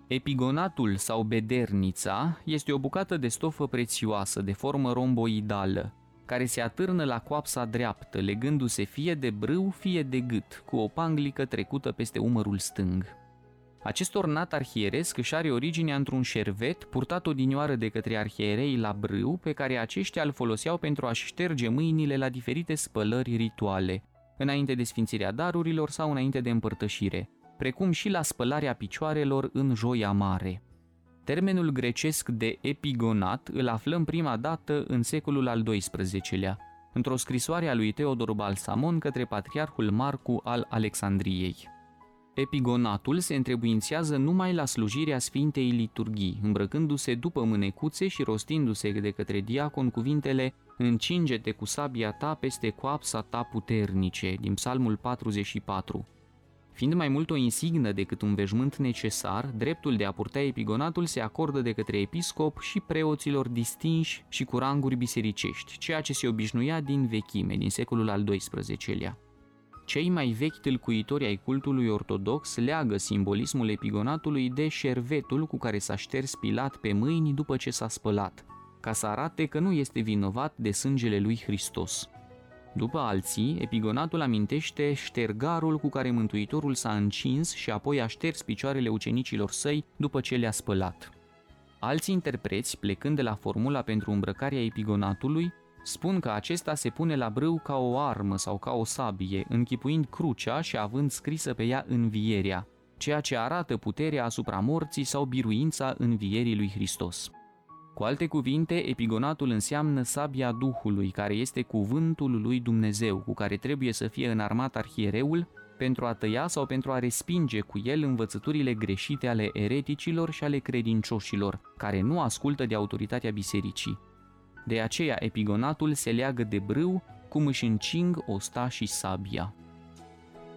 Epigonatul sau bedernița este o bucată de stofă prețioasă de formă romboidală, care se atârnă la coapsa dreaptă, legându-se fie de brâu, fie de gât, cu o panglică trecută peste umărul stâng. Acest ornat arhieresc își are originea într-un șervet purtat odinioară de către arhierei la brâu, pe care aceștia îl foloseau pentru a-și șterge mâinile la diferite spălări rituale, înainte de sfințirea darurilor sau înainte de împărtășire, precum și la spălarea picioarelor în Joia Mare. Termenul grecesc de epigonat îl aflăm prima dată în secolul al XII-lea, într-o scrisoare a lui Teodor Balsamon către patriarhul Marcu al Alexandriei. Epigonatul se întrebuințează numai la slujirea Sfintei Liturghii, îmbrăcându-se după mânecuțe și rostindu-se de către diacon cuvintele „Încinge-te cu sabia ta peste coapsa ta puternice” din Psalmul 44. Fiind mai mult o insignă decât un veșmânt necesar, dreptul de a purta epigonatul se acordă de către episcop și preoților distinși și cu ranguri bisericești, ceea ce se obișnuia din vechime, din secolul al XII-lea. Cei mai vechi tâlcuitori ai cultului ortodox leagă simbolismul epigonatului de șervetul cu care s-a șters Pilat pe mâini după ce s-a spălat, ca să arate că nu este vinovat de sângele lui Hristos. După alții, epigonatul amintește ștergarul cu care Mântuitorul s-a încins și apoi a șters picioarele ucenicilor săi după ce le-a spălat. Alți interpreți, plecând de la formula pentru îmbrăcarea epigonatului, spun că acesta se pune la brâu ca o armă sau ca o sabie, închipuind crucea și având scrisă pe ea învierea, ceea ce arată puterea asupra morții sau biruința învierii lui Hristos. Cu alte cuvinte, epigonatul înseamnă sabia Duhului, care este cuvântul lui Dumnezeu, cu care trebuie să fie înarmat arhiereul pentru a tăia sau pentru a respinge cu el învățăturile greșite ale ereticilor și ale credincioșilor, care nu ascultă de autoritatea bisericii. De aceea epigonatul se leagă de brâu, cum își încing ostașii sabia.